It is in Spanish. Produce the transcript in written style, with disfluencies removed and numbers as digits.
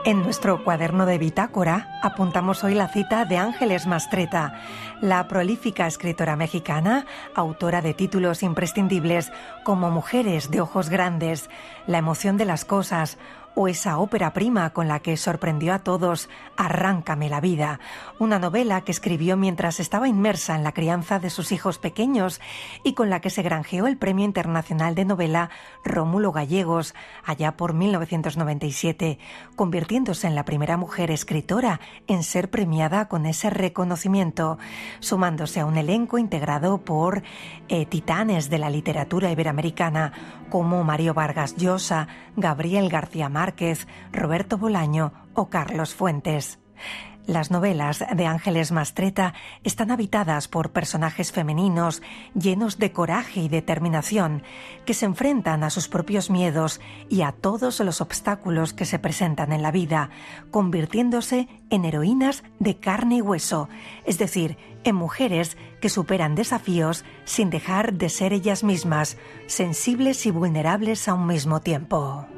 En nuestro cuaderno de bitácora apuntamos hoy la cita de Ángeles Mastretta, la prolífica escritora mexicana, autora de títulos imprescindibles como Mujeres de ojos grandes, La emoción de las cosas o esa ópera prima con la que sorprendió a todos, Arráncame la vida, una novela que escribió mientras estaba inmersa en la crianza de sus hijos pequeños y con la que se granjeó el Premio Internacional de Novela Rómulo Gallegos allá por 1997, convirtiéndose en la primera mujer escritora en ser premiada con ese reconocimiento, sumándose a un elenco integrado por titanes de la literatura iberoamericana como Mario Vargas Llosa, Gabriel García Márquez, Roberto Bolaño o Carlos Fuentes. Las novelas de Ángeles Mastretta están habitadas por personajes femeninos llenos de coraje y determinación que se enfrentan a sus propios miedos y a todos los obstáculos que se presentan en la vida, convirtiéndose en heroínas de carne y hueso, es decir, en mujeres que superan desafíos sin dejar de ser ellas mismas, sensibles y vulnerables a un mismo tiempo.